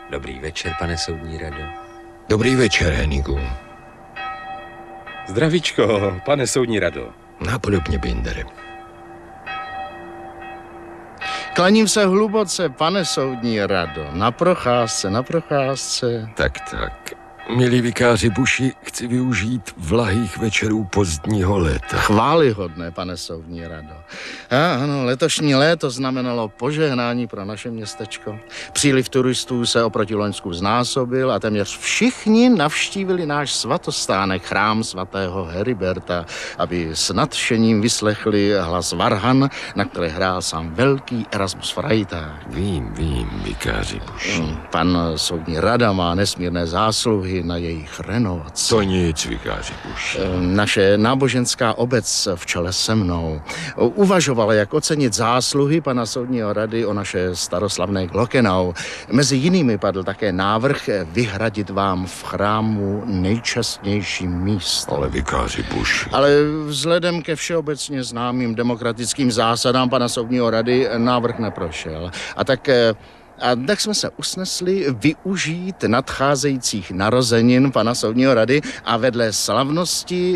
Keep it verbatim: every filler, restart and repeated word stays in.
Dobrý večer, pane soudní rado. Dobrý večer, Henigu. Zdravíčko, pane soudní rado. Napodobně, Bindere. Klaním se hluboce, pane soudní rado. Na procházce, na procházce. Tak, tak. Milí vikáři Buši, chci využít vlahých večerů pozdního léta. Chvályhodné, pane soudní rado. A, ano, letošní léto znamenalo požehnání pro naše městečko. Příliv turistů se oproti loňsku znásobil a téměř všichni navštívili náš svatostánek, chrám svatého Heriberta, aby s nadšením vyslechli hlas varhan, na které hrál sám velký Erasmus Frejták. Vím, vím, vikáři Buši. Pan soudní rada má nesmírné zásluhy na jejich renovaci. To nic, vikáři Buši. Naše náboženská obec v čele se mnou uvažovala, jak ocenit zásluhy pana soudního rady o naše staroslavné Glockenau. Mezi jinými padl také návrh vyhradit vám v chrámu nejčastnější místo. Ale vikáři Buši. Ale vzhledem ke všeobecně známým demokratickým zásadám pana soudního rady návrh neprošel. A tak A tak jsme se usnesli využít nadcházejících narozenin pana soudního rady a vedle slavnosti